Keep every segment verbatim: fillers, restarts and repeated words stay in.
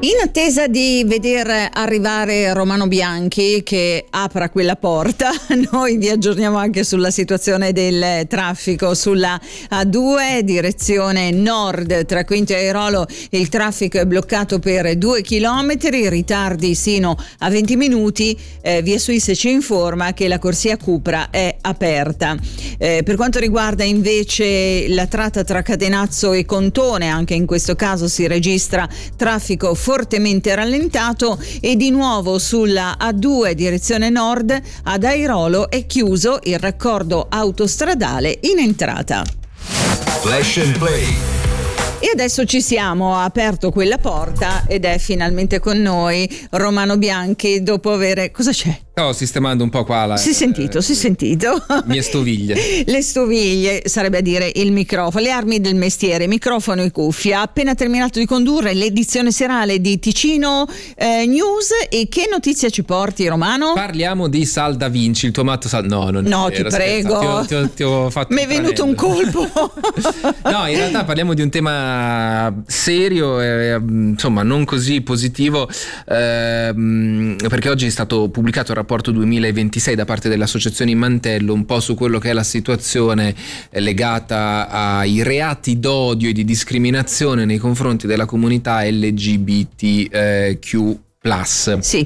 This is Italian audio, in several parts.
In attesa di veder arrivare Romano Bianchi che apra quella porta, noi vi aggiorniamo anche sulla situazione del traffico sulla A due direzione nord tra Quinto e Airolo. Il traffico è bloccato per due chilometri, ritardi sino a venti minuti. Eh, Via Suisse ci informa che la corsia Cupra è aperta. Eh, per quanto riguarda invece la tratta tra Cadenazzo e Contone, anche in questo caso si registra traffico fortemente rallentato e di nuovo sulla A due direzione nord ad Airolo è chiuso il raccordo autostradale in entrata. Flash and Play. E adesso ci siamo, ha aperto quella porta ed è finalmente con noi Romano Bianchi dopo avere... Cosa c'è? Stavo sistemando un po' qua la, si è sentito, eh, si è sentito. Mie stoviglie. Le stoviglie, sarebbe a dire il microfono, le armi del mestiere, microfono e cuffia. Ha appena terminato di condurre l'edizione serale di Ticino eh, News. E che notizia ci porti, Romano? Parliamo di Sal da Vinci, il tuo matto Sal. No, non no, è ti vero, prego. Ti ho, ti ho, ti ho fatto mi è venuto un colpo. No, in realtà parliamo di un tema serio e insomma non così positivo, ehm, perché oggi è stato pubblicato il rapporto duemilaventisei da parte delle associazioni Mantello un po' su quello che è la situazione legata ai reati d'odio e di discriminazione nei confronti della comunità L G B T Q plus. Sì.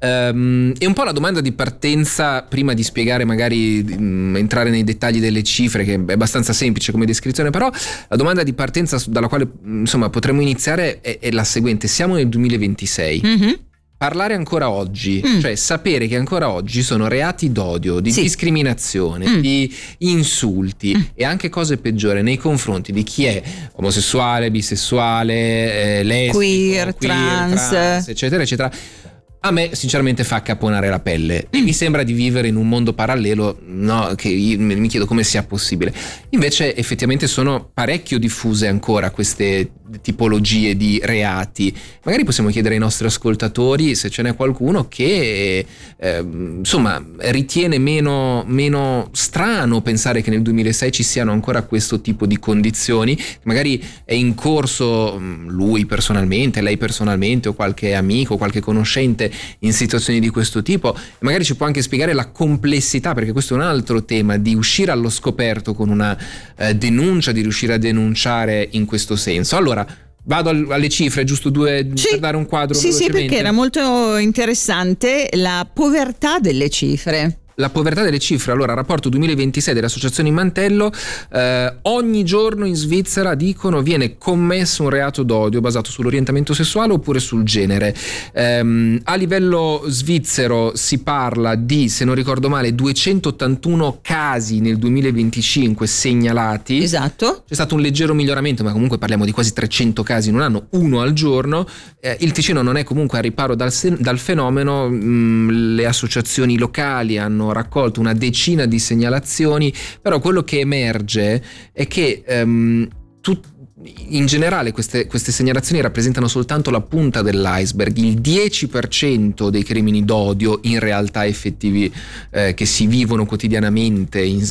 Um, e un po' la domanda di partenza, prima di spiegare magari um, entrare nei dettagli delle cifre, che è abbastanza semplice come descrizione, però la domanda di partenza dalla quale insomma potremmo iniziare è, è la seguente: siamo nel duemilaventisei. Mm-hmm. Parlare ancora oggi, mm. cioè sapere che ancora oggi sono reati d'odio, di sì. discriminazione, mm. di insulti mm. e anche cose peggiori nei confronti di chi è omosessuale, bisessuale, eh, lesbico, queer, queer trans. trans, eccetera, eccetera. A me sinceramente fa accapponare la pelle e mi sembra di vivere in un mondo parallelo, no, che io mi chiedo come sia possibile. Invece effettivamente sono parecchio diffuse ancora queste tipologie di reati. Magari possiamo chiedere ai nostri ascoltatori se ce n'è qualcuno che eh, insomma ritiene meno, meno strano pensare che nel duemilasei ci siano ancora questo tipo di condizioni. Magari è in corso lui personalmente, lei personalmente o qualche amico, qualche conoscente in situazioni di questo tipo, e magari ci può anche spiegare la complessità, perché questo è un altro tema, di uscire allo scoperto con una eh, denuncia, di riuscire a denunciare in questo senso. Allora vado al, alle cifre, giusto due sì, per dare un quadro sì velocemente. Sì, perché era molto interessante la povertà delle cifre. La povertà delle cifre. Allora, rapporto duemilaventisei delle associazioni Mantello, eh, ogni giorno in Svizzera, dicono, viene commesso un reato d'odio basato sull'orientamento sessuale oppure sul genere. Ehm, a livello svizzero si parla di, se non ricordo male, duecentottantuno casi nel duemilaventicinque segnalati. Esatto. C'è stato un leggero miglioramento, ma comunque parliamo di quasi trecento casi in un anno, uno al giorno. Eh, il Ticino non è comunque a riparo dal, dal fenomeno. Mh, le associazioni locali hanno raccolto una decina di segnalazioni, però quello che emerge è che um, tut- in generale queste, queste segnalazioni rappresentano soltanto la punta dell'iceberg. Il dieci per cento dei crimini d'odio in realtà effettivi eh, che si vivono quotidianamente in,